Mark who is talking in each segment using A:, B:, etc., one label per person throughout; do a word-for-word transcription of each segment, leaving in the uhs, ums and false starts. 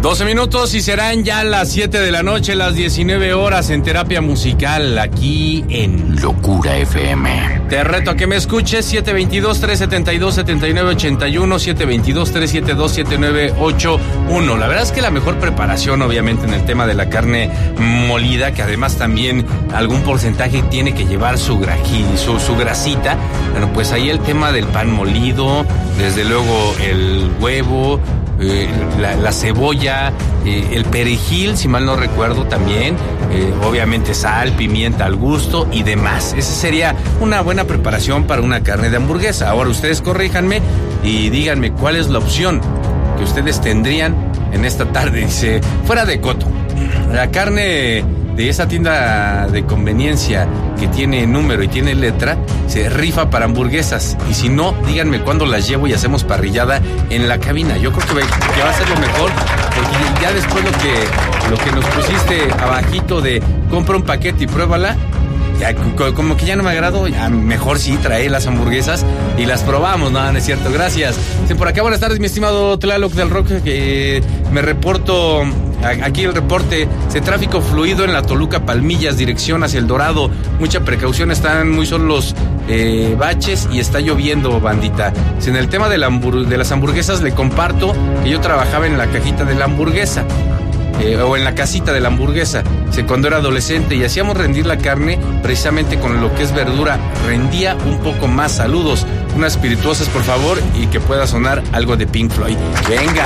A: doce minutos y serán ya las siete de la noche, las diecinueve horas en Terapia Musical, aquí en
B: Locura F M.
A: Te reto a que me escuches, siete dos dos, tres siete dos, siete nueve ocho uno, siete dos dos, tres siete dos, siete nueve ocho uno. La verdad es que la mejor preparación, obviamente, en el tema de la carne molida, que además también algún porcentaje tiene que llevar su, grají, su, su grasita. Bueno, pues ahí el tema del pan molido, desde luego el huevo, Eh, la, la cebolla, eh, el perejil, si mal no recuerdo también, eh, obviamente sal, pimienta al gusto y demás. Esa sería una buena preparación para una carne de hamburguesa. Ahora ustedes corríjanme y díganme cuál es la opción que ustedes tendrían en esta tarde. Dice, fuera de coto, la carne de esa tienda de conveniencia que tiene número y tiene letra, se rifa para hamburguesas. Y si no, díganme cuándo las llevo y hacemos parrillada en la cabina. Yo creo que va, que va a ser lo mejor, porque ya después lo que, lo que nos pusiste abajito de compra un paquete y pruébala, ya, como que ya no me agradó. Ya mejor sí trae las hamburguesas y las probamos. No, no es cierto, gracias. Sí, por acá, buenas tardes, mi estimado Tlaloc del Rock, que me reporto. Aquí el reporte, de tráfico fluido en la Toluca Palmillas, dirección hacia El Dorado. Mucha precaución, están muy solos los eh, baches y está lloviendo, bandita. Si en el tema de, la hambur- de las hamburguesas le comparto que yo trabajaba en la cajita de la hamburguesa. Eh, o en la casita de la hamburguesa, eh, cuando era adolescente, y hacíamos rendir la carne precisamente con lo que es verdura, rendía un poco más. Saludos, unas espirituosas por favor, y que pueda sonar algo de Pink Floyd. Venga.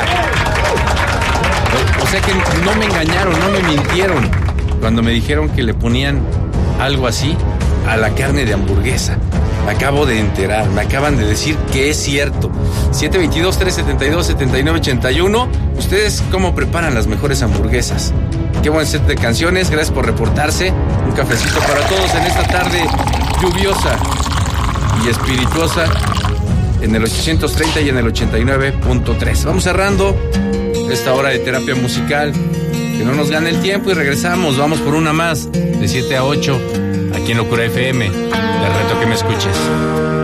A: O sea que no me engañaron, no me mintieron cuando me dijeron que le ponían algo así a la carne de hamburguesa. Me acabo de enterar, me acaban de decir que es cierto. siete dos dos, tres siete dos, siete nueve ocho uno. ¿Ustedes cómo preparan las mejores hamburguesas? Qué buen set de canciones, gracias por reportarse. Un cafecito para todos en esta tarde lluviosa y espirituosa en el ochocientos treinta y en el ochenta y nueve punto tres. Vamos cerrando esta hora de terapia musical. Que no nos gane el tiempo y regresamos. Vamos por una más de siete a ocho aquí en Locura F M. Te reto que me escuches.